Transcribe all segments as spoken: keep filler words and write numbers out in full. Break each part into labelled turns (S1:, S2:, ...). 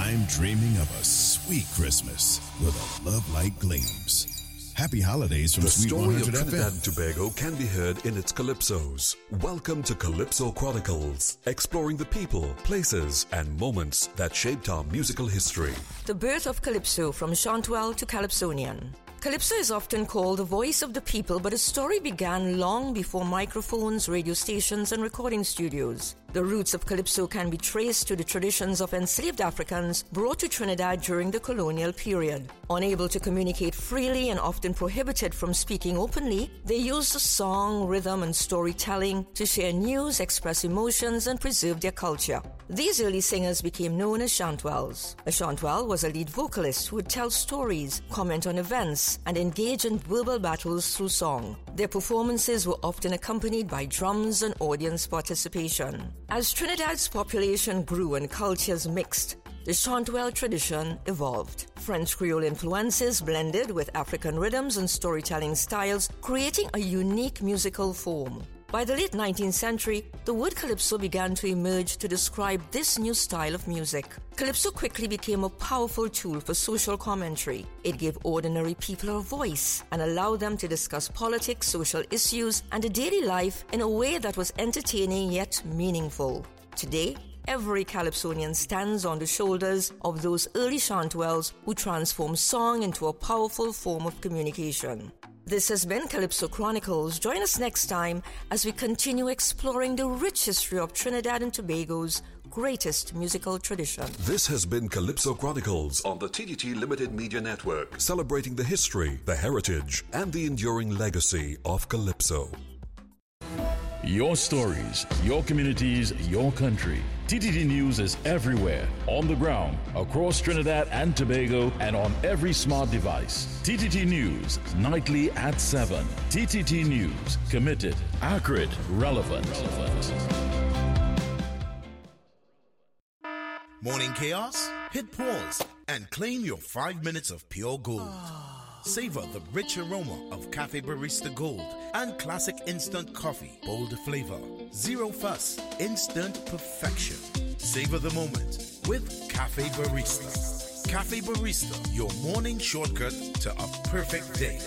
S1: I'm dreaming of a sweet Christmas with a love like gleams. Happy holidays from
S2: The
S1: Sweet
S2: story of
S1: one hundred
S2: Trinidad
S1: F M.
S2: and Tobago can be heard in its calypsos. Welcome to Calypso Chronicles, exploring the people, places, and moments that shaped our musical history.
S3: The birth of Calypso from Chantuel to Calypsonian. Calypso is often called the voice of the people, but its story began long before microphones, radio stations, and recording studios. The roots of Calypso can be traced to the traditions of enslaved Africans brought to Trinidad during the colonial period. Unable to communicate freely and often prohibited from speaking openly, they used song, rhythm, and storytelling to share news, express emotions, and preserve their culture. These early singers became known as Chantuels. A Chantuel was a lead vocalist who would tell stories, comment on events, and engage in verbal battles through song. Their performances were often accompanied by drums and audience participation. As Trinidad's population grew and cultures mixed, the Chantuel tradition evolved. French Creole influences blended with African rhythms and storytelling styles, creating a unique musical form. By the late nineteenth century, the word calypso began to emerge to describe this new style of music. Calypso quickly became a powerful tool for social commentary. It gave ordinary people a voice and allowed them to discuss politics, social issues, and the daily life in a way that was entertaining yet meaningful. Today, every Calypsonian stands on the shoulders of those early Chantuels who transformed song into a powerful form of communication. This has been Calypso Chronicles. Join us next time as we continue exploring the rich history of Trinidad and Tobago's greatest musical tradition.
S2: This has been Calypso Chronicles on the T T T Limited Media Network, celebrating the history, the heritage, and the enduring legacy of Calypso.
S4: Your stories, your communities, your country. T T T News is everywhere, on the ground, across Trinidad and Tobago, and on every smart device. T T T News, nightly at seven. T T T News, committed, accurate, relevant.
S5: Morning chaos? Hit pause and claim your five minutes of pure gold. Savor the rich aroma of Cafe Barista Gold and classic instant coffee, bold flavor, zero fuss, instant perfection. Savor the moment with Cafe Barista. Cafe Barista, your morning shortcut to a perfect day.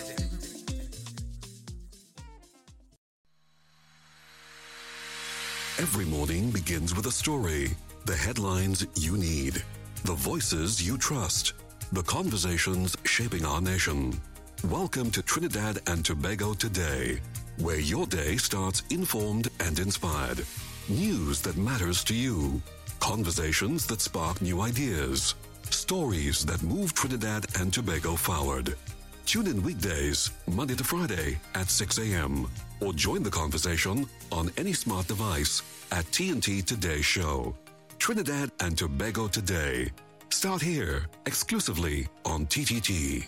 S2: Every morning begins with a story, the headlines you need, the voices you trust, the conversations shaping our nation. Welcome to Trinidad and Tobago Today, where your day starts informed and inspired. News that matters to you. Conversations that spark new ideas. Stories that move Trinidad and Tobago forward. Tune in weekdays, Monday to Friday at six a.m. or join the conversation on any smart device at T N T Today Show. Trinidad and Tobago Today. Start here, exclusively on T T T.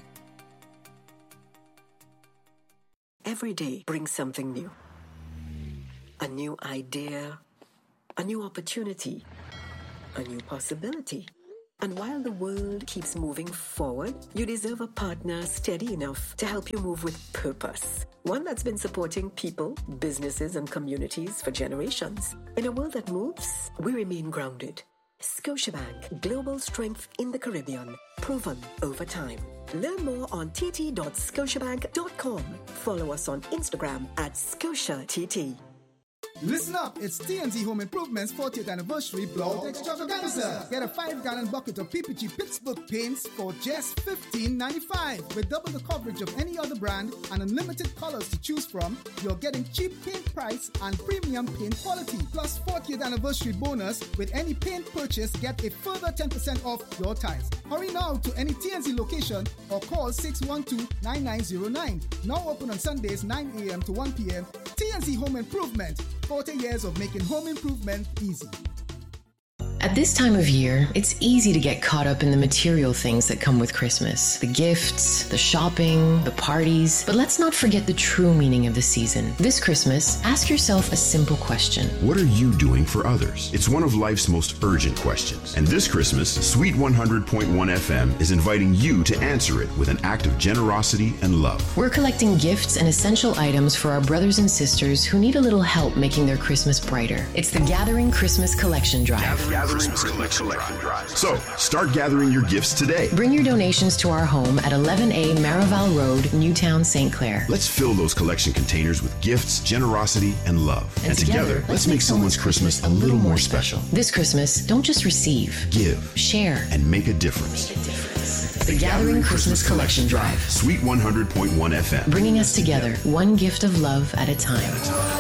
S6: Every day brings something new. A new idea, a new opportunity, a new possibility. And while the world keeps moving forward, you deserve a partner steady enough to help you move with purpose. One that's been supporting people, businesses, and communities for generations. In a world that moves, we remain grounded. Scotiabank, global strength in the Caribbean, proven over time. Learn more on t t dot scotiabank dot com. Follow us on Instagram at ScotiaTT.
S7: Listen up, it's T N T Home Improvement's fortieth anniversary blog extravaganza. Get a five gallon bucket of P P G Pittsburgh paints for just fifteen ninety-five. With double the coverage of any other brand and unlimited colors to choose from, you're getting cheap paint price and premium paint quality. Plus fortieth anniversary bonus, with any paint purchase, get a further ten percent off your tiles. Hurry now to any T N T location or call six one two, nine nine zero nine. Now open on Sundays nine a.m. to one p.m. T N T Home Improvement. forty years of making home improvement easy.
S8: At this time of year, it's easy to get caught up in the material things that come with Christmas. The gifts, the shopping, the parties. But let's not forget the true meaning of the season. This Christmas, ask yourself a simple question.
S9: What are you doing for others? It's one of life's most urgent questions. And this Christmas, Sweet one hundred point one F M is inviting you to answer it with an act of generosity and love.
S8: We're collecting gifts and essential items for our brothers and sisters who need a little help making their Christmas brighter. It's the Gathering Christmas Collection Drive.
S9: Gathering Christmas Collection Drive. So, start gathering your gifts today.
S8: Bring your donations to our home at eleven A Marival Road, Newtown, Saint Clair.
S9: Let's fill those collection containers with gifts, generosity, and love. And, and together, together, let's make someone's Christmas a little more special.
S8: This Christmas, don't just receive.
S9: Give.
S8: Share.
S9: And make a difference.
S8: Make a difference. The, the Gathering Christmas Collection Drive.
S9: Sweet one hundred point one F M.
S8: Bringing us together, one gift of love at a time.